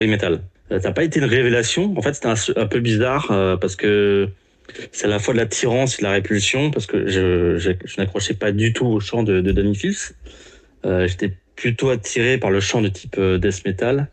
heavy metal. Ça n'a pas été une révélation. En fait, c'était un peu bizarre parce que c'est à la fois de l'attirance et de la répulsion parce que je n'accrochais pas du tout au chant de Danny Fields. J'étais plutôt attiré par le chant de type death metal.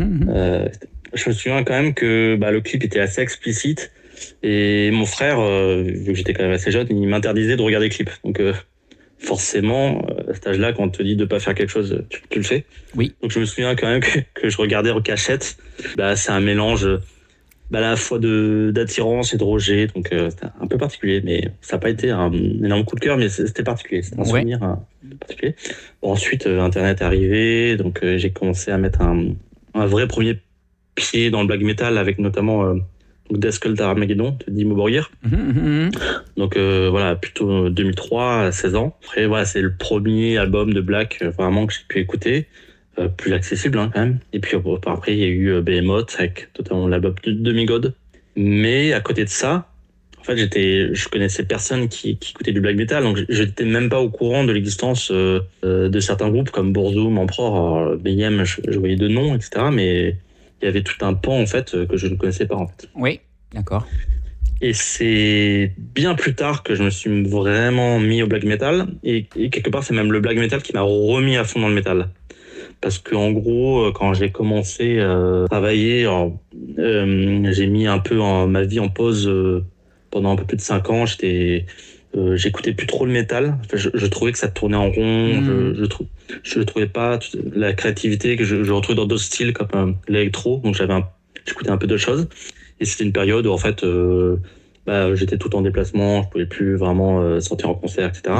Je me souviens quand même que le clip était assez explicite et mon frère, vu que j'étais quand même assez jeune, il m'interdisait de regarder le clip. Donc forcément, à cet âge-là, quand on te dit de pas faire quelque chose, tu le fais. Oui. Donc je me souviens quand même que je regardais en cachette. C'est un mélange à la fois d'attirance et de rejet, donc c'était un peu particulier, mais ça n'a pas été un énorme coup de cœur, mais c'était particulier, c'était un souvenir particulier. Bon, ensuite, Internet est arrivé, donc j'ai commencé à mettre un vrai premier pied dans le black metal avec notamment Death Cult Armageddon de Dimmu Borgir. Donc voilà, plutôt 2003, à 16 ans. Après voilà, c'est le premier album de black vraiment que j'ai pu écouter, plus accessible quand même. Et puis après il y a eu Behemoth avec notamment l'album de Demigod. Mais à côté de ça, en fait je connaissais personne qui écoutait du black metal, donc j'étais même pas au courant de l'existence de certains groupes comme Burzum, Emperor, Mayhem, je voyais de noms, etc. Mais il y avait tout un pan en fait que je ne connaissais pas en fait. Oui, d'accord. Et c'est bien plus tard que je me suis vraiment mis au black metal. Et quelque part, c'est même le black metal qui m'a remis à fond dans le metal. Parce que en gros, quand j'ai commencé à travailler, j'ai mis un peu ma vie en pause pendant un peu plus de 5 ans. J'écoutais plus trop le métal. Enfin, je trouvais que ça tournait en rond. Je trouvais pas la créativité que je retrouvais dans d'autres styles comme l'électro. Donc j'écoutais un peu de choses. Et c'était une période où en fait j'étais tout en déplacement, je pouvais plus vraiment sortir en concert, etc.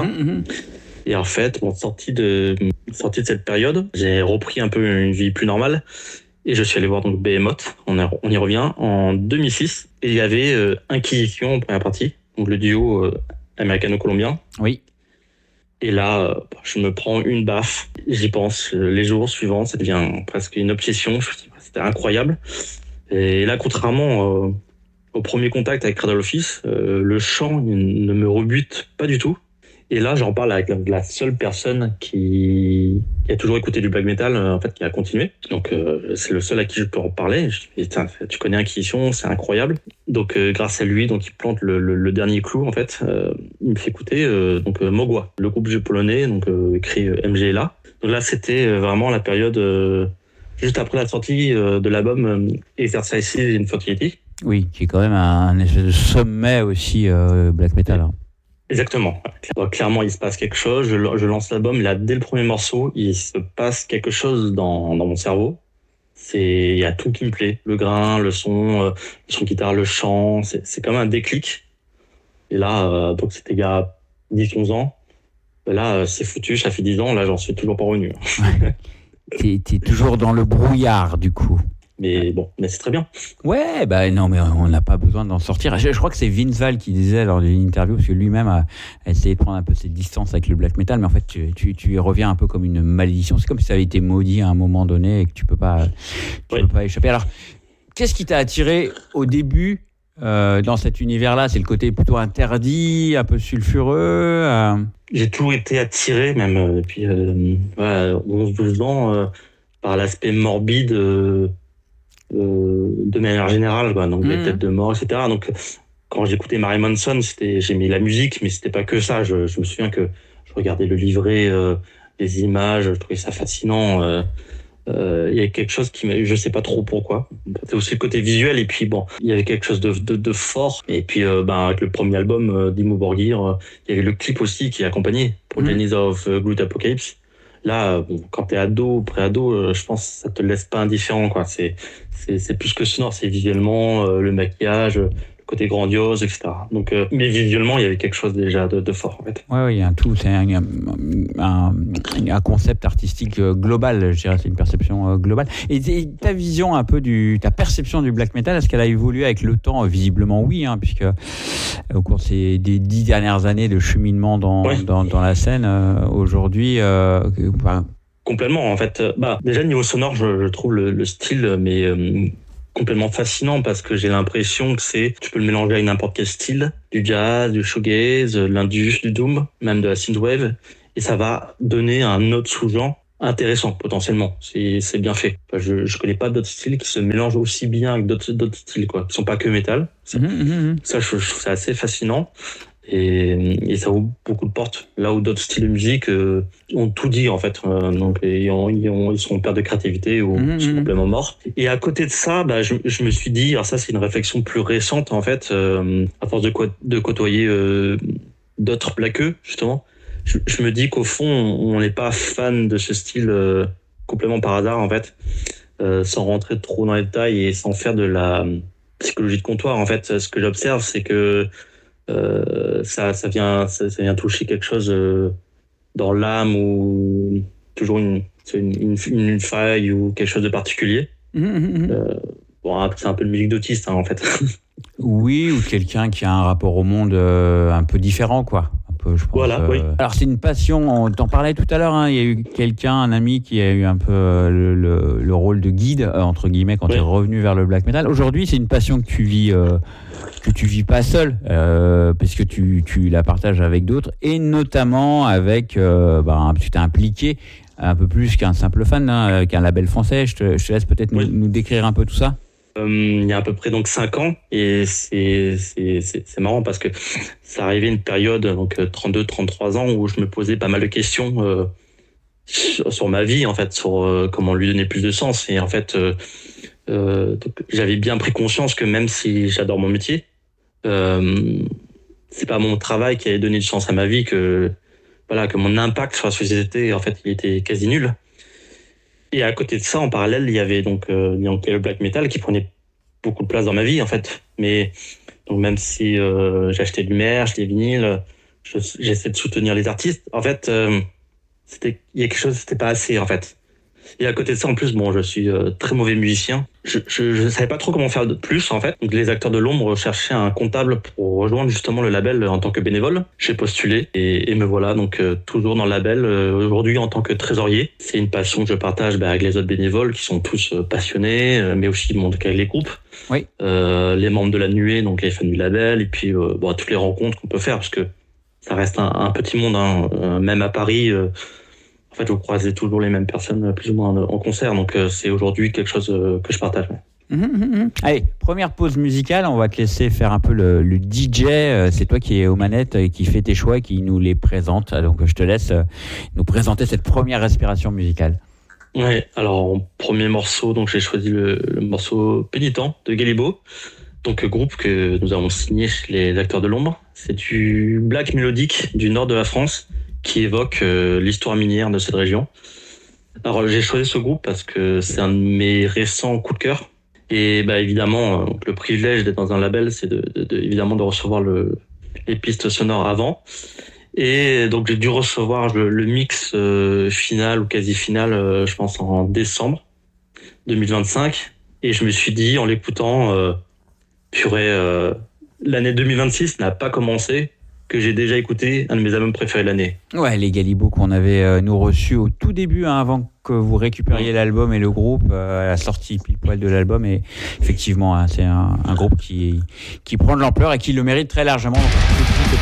Et en fait, sorti de cette période, j'ai repris un peu une vie plus normale et je suis allé voir donc Behemoth, on y revient, en 2006. Et il y avait Inquisition en première partie, donc le duo américano-colombien. Oui. Et là, je me prends une baffe, j'y pense les jours suivants, ça devient presque une obsession, c'était incroyable. Et là, contrairement au premier contact avec Cradle of Filth, le chant ne me rebute pas du tout. Et là, j'en parle avec la seule personne qui a toujours écouté du black metal, en fait, qui a continué. Donc, c'est le seul à qui je peux en parler. Je dis, tu connais Inquisition, c'est incroyable. Donc, grâce à lui, donc il plante le dernier clou, en fait. Il me fait écouter Mogła, le groupe polonais, donc écrit MGLA. Donc là, c'était vraiment la période juste après la sortie de l'album Exercises in Fertility. Oui, qui est quand même un espèce de sommet aussi black metal. Hein. Exactement. Clairement, il se passe quelque chose. Je lance l'album. Là, dès le premier morceau, il se passe quelque chose dans mon cerveau. Il y a tout qui me plaît. Le grain, le son de guitare, le chant. C'est comme un déclic. Et là, donc c'était il y a 10-11 ans. Là, c'est foutu. Ça fait 10 ans. Là, j'en suis toujours pas revenu. T'es toujours dans le brouillard, du coup. Mais c'est très bien. Ouais, non, mais on n'a pas besoin d'en sortir. Je crois que c'est Vince Val qui disait lors d'une interview, parce que lui-même a essayé de prendre un peu ses distances avec le black metal, mais en fait, tu y reviens un peu comme une malédiction. C'est comme si ça avait été maudit à un moment donné et que tu peux pas échapper. Alors, qu'est-ce qui t'a attiré au début dans cet univers-là? C'est le côté plutôt interdit, un peu sulfureux J'ai toujours été attiré, même depuis 11-12 ans, par l'aspect morbide de manière générale, quoi. Donc les têtes de mort, etc. Donc quand j'écoutais Marilyn Manson, j'aimais la musique, mais c'était pas que ça. Je me souviens que je regardais le livret, les images, je trouvais ça fascinant. Il y avait quelque chose je sais pas trop pourquoi. C'est aussi le côté visuel, et puis il y avait quelque chose de fort. Et puis avec le premier album Dimmu Borgir, il y avait le clip aussi qui accompagnait pour Genesis of Great Apocalypse. Là, quand t'es ado, pré-ado, je pense que ça te laisse pas indifférent, quoi. C'est plus que sonore, c'est visuellement, le maquillage, le côté grandiose, etc. Donc, mais visuellement, il y avait quelque chose déjà de fort, en fait. Ouais, il y a un tout, c'est un concept artistique global, je dirais, c'est une perception globale. Et ta vision un peu ta perception du black metal, est-ce qu'elle a évolué avec le temps? Visiblement oui, hein, puisque au cours des 10 dernières années de cheminement dans la scène, aujourd'hui, complètement, en fait. Déjà, niveau sonore, je trouve le style, mais complètement fascinant, parce que j'ai l'impression que tu peux le mélanger avec n'importe quel style, du jazz, du shoegaze, de l'indus, du doom, même de la synthwave, et ça va donner un autre sous-genre intéressant potentiellement. C'est bien fait. Enfin, je connais pas d'autres styles qui se mélangent aussi bien avec d'autres styles, quoi, qui sont pas que métal. Ça, je trouve ça assez fascinant. Et ça ouvre beaucoup de portes là où d'autres styles de musique ont tout dit en fait, donc ils sont en perte de créativité ou sont complètement morts. Et à côté de ça, je me suis dit, alors ça c'est une réflexion plus récente en fait, à force de côtoyer d'autres plaqueux justement, je me dis qu'au fond on n'est pas fan de ce style complètement par hasard en fait, sans rentrer trop dans les détails et sans faire de la psychologie de comptoir. En fait, ce que j'observe, c'est que ça vient toucher quelque chose dans l'âme ou toujours une faille ou quelque chose de particulier. Bon, c'est un peu de musique d'autiste en fait. Oui, ou quelqu'un qui a un rapport au monde un peu différent, quoi. Un peu, je pense. Voilà, oui. Alors c'est une passion, on t'en parlait tout à l'heure, hein, il y a eu quelqu'un, un ami qui a eu un peu le rôle de guide, entre guillemets, quand tu es revenu vers le black metal. Aujourd'hui, c'est une passion que tu vis pas seul, puisque tu la partages avec d'autres, et notamment avec, tu t'es impliqué un peu plus qu'un simple fan, hein, qu'un label français. Je te laisse peut-être nous décrire un peu tout ça. Il y a à peu près donc 5 ans, et c'est marrant parce que ça arrivait une période, donc 32-33 ans, où je me posais pas mal de questions sur ma vie, en fait, sur comment lui donner plus de sens. Et en fait, donc, j'avais bien pris conscience que même si j'adore mon métier, c'est pas mon travail qui allait donner du sens à ma vie, que mon impact sur la société, en fait, il était quasi nul. Et à côté de ça, en parallèle, il y avait donc le black metal qui prenait beaucoup de place dans ma vie, en fait. Mais donc même si j'achetais du merch, des vinyles, j'essaie de soutenir les artistes. En fait, il y a quelque chose, c'était pas assez, en fait. Et à côté de ça, en plus, je suis très mauvais musicien. Je savais pas trop comment faire de plus, en fait. Donc, les acteurs de l'ombre cherchaient un comptable pour rejoindre justement le label en tant que bénévole. J'ai postulé et me voilà donc toujours dans le label aujourd'hui en tant que trésorier. C'est une passion que je partage avec les autres bénévoles qui sont tous passionnés, mais aussi avec les groupes. Oui. Les membres de la nuée, donc les fans du label, et puis toutes les rencontres qu'on peut faire, parce que ça reste un petit monde, hein, même à Paris. En fait, vous croisez toujours les mêmes personnes, plus ou moins en concert. Donc, c'est aujourd'hui quelque chose que je partage. Allez, première pause musicale. On va te laisser faire un peu le DJ. C'est toi qui es aux manettes et qui fait tes choix et qui nous les présente. Donc, je te laisse nous présenter cette première respiration musicale. Ouais, alors, en premier morceau, donc j'ai choisi le morceau Pénitent de Galibo. Donc, groupe que nous avons signé chez les Acteurs de l'Ombre. C'est du black mélodique du nord de la France, qui évoque l'histoire minière de cette région. Alors j'ai choisi ce groupe parce que c'est un de mes récents coups de cœur. Et évidemment, le privilège d'être dans un label, c'est évidemment de recevoir les pistes sonores avant. Et donc j'ai dû recevoir le mix final ou quasi final, je pense en décembre 2025. Et je me suis dit en l'écoutant, l'année 2026 n'a pas commencé, que j'ai déjà écouté un de mes albums préférés de l'année. Ouais, les Galibo qu'on avait nous reçus au tout début, hein, avant que vous récupériez l'album et le groupe, à la sortie pile poil de l'album. Et effectivement, hein, c'est un groupe qui prend de l'ampleur et qui le mérite très largement. Donc,